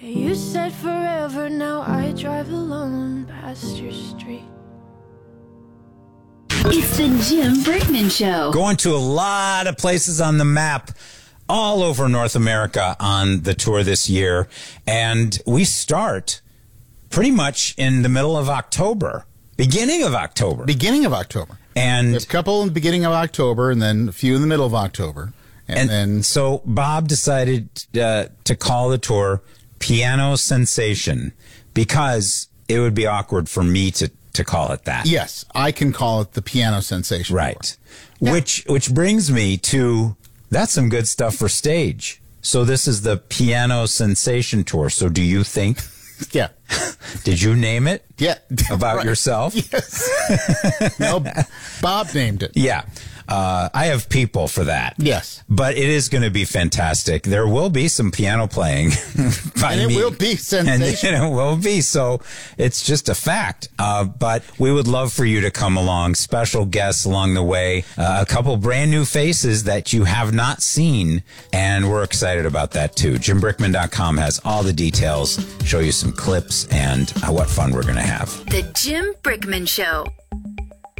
You said forever, now I drive alone past your street. It's the Jim Brickman Show. Going to a lot of places on the map all over North America on the tour this year. And we start pretty much in the middle of October, beginning of October. And There's a couple in the beginning of October and then a few in the middle of October. And then so Bob decided to call the tour Piano Sensation because it would be awkward for me to call it that. yes, I can call it the Piano Sensation. Right. Which brings me to, that's some good stuff for stage. So this is the Piano Sensation Tour. So do you think, Yeah. did you name it? Yeah. About Right. yourself? Yes. No, Bob named it. Yeah. I have people for that. Yes. But it is going to be fantastic. There will be some piano playing by And it me. will be sensational. And it will be. So it's just a fact. But we would love for you to come along. Special guests along the way. A couple brand new faces that you have not seen. And we're excited about that too. JimBrickman.com has all the details. Show you some clips and what fun we're going to have. The Jim Brickman Show.